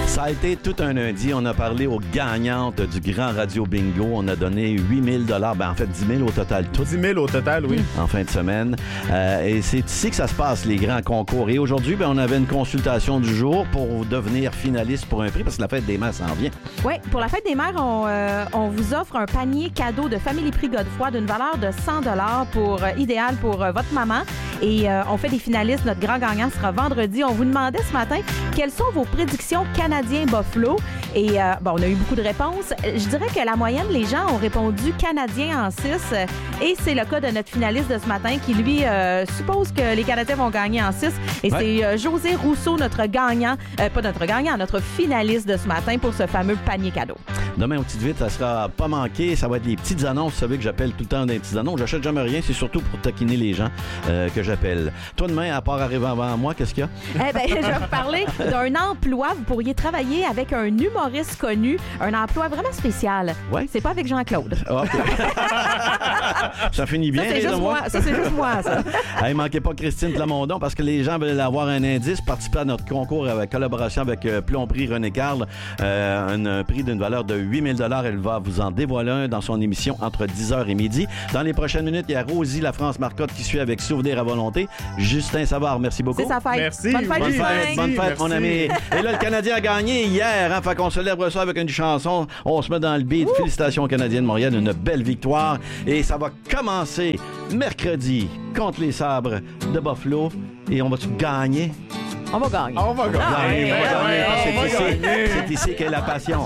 Ça a été tout un lundi. On a parlé aux gagnantes du Grand Radio Bingo. On a donné 8 000 en fait 10 000 au total. Tout. 10 000 au total, oui. En fin de semaine. Et c'est ici que ça se passe, les grands concours. Et aujourd'hui, on avait une consultation du jour pour devenir finaliste pour un prix, parce que la fête des mères s'en vient. Oui, pour la fête des mères, on vous offre un panier cadeau de Family Prix Godefroy d'une valeur de 100 idéal pour votre maman. Et on fait des finalistes. Notre grand gagnant sera vendredi. On vous demandait ce matin quelles sont vos prédictions Canadien-Buffalo. Et on a eu beaucoup de réponses. Je dirais que la moyenne, les gens ont répondu Canadien en 6. Et c'est le cas de notre finaliste de ce matin qui, lui, suppose que les Canadiens vont gagner en 6. Et c'est José Rousseau, notre gagnant, notre finaliste de ce matin pour ce fameux panier cadeau. Demain, au Petite Vite, ça sera pas manqué. Ça va être les petites annonces. Vous savez que j'appelle tout le temps des petites annonces. J'achète jamais rien. C'est surtout pour taquiner les gens que j'appelle. Toi, demain, à part arriver avant moi, qu'est-ce qu'il y a? Je vais vous parler d'un emploi. Vous pourriez travailler avec un humoriste connu. Un emploi vraiment spécial. Ouais. C'est pas avec Jean-Claude. OK. Ça finit bien, ça, c'est juste moi. Ça, c'est juste moi, ça. Hey, manquez pas Christine Plamondon, parce que les gens veulent avoir un indice, participer à notre concours avec collaboration avec Plomberie René Carle, un prix d'une valeur de 8 000 $. Elle va vous en dévoiler un dans son émission entre 10h et midi. Dans les prochaines minutes, il y a Rosie La France Marcotte qui suit avec Souvenir à volonté. Justin Savard, merci beaucoup. C'est sa fête. Merci. Bonne fête, Justin. Bonne fête, mon ami. Et là, le Canadien a gagné hier. Fait qu'on célèbre ça avec une chanson. On se met dans le beat. Félicitations aux Canadiens de Montréal. Une belle victoire. Et ça va commencer mercredi contre les Sabres de Buffalo. Et on va-tu gagner? On va gagner. On va gagner. C'est ici qu'est la passion.